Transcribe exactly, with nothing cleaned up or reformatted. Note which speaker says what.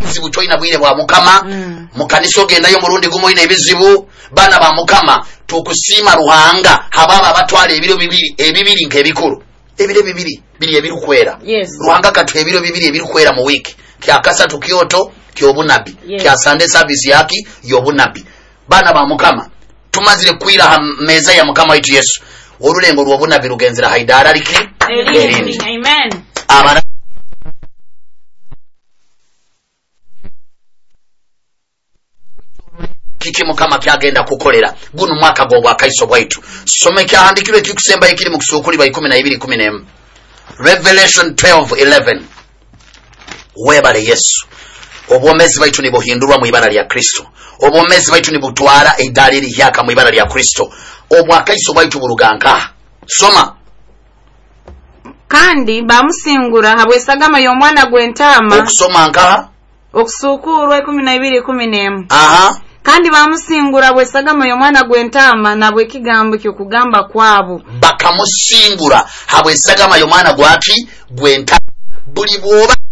Speaker 1: bizibu choina bwire bwa mukama mm. mukanisa ogenda yo murundi gumo ine bizibu bana ba mukama tukusima ruhanga hababa batwale ebiro bibiri ebibiri nke bikuru ebiro bibiri biri ebiru kwera
Speaker 2: yes.
Speaker 1: ruhanga katu ebiro bibiri ebiru kwera mu week kya kasatu kyoto kyobunabi yes. kya Sunday service yaki yobunabi bana ba mukama tumazire kwira ha meza ya mukama witu Yesu orulengo rwobunabi rugenzera haidara liki
Speaker 2: amen amen
Speaker 1: amara kiki mukama kyagenda kukolera guno mwaka gwo bwakaiso bwaitu some kyahandikirwe kikusemba ikiri mu kusukuli ba ikumi na ibiri kumi na emu Revelation twelve eleven webale Yesu obwomezi baitu ni buhindurwa mu ibara lya Kristo obwomezi baitu ni butwara edaliri hyaka mu ibara lya Kristo obwakaiso baitu buruganka soma
Speaker 2: kandi bamusingura habwesagama y'omwana gwentama
Speaker 1: okusoma nka
Speaker 2: okusukurwa ikumi na ibiri kumi na emu
Speaker 1: aha
Speaker 2: kandi bamusingura bwesagama y'omwana gwentama nabwe kigambo kyokugamba kwabo
Speaker 1: bakamusingura habwesagama y'omwana gwaki gwentama buli bwoba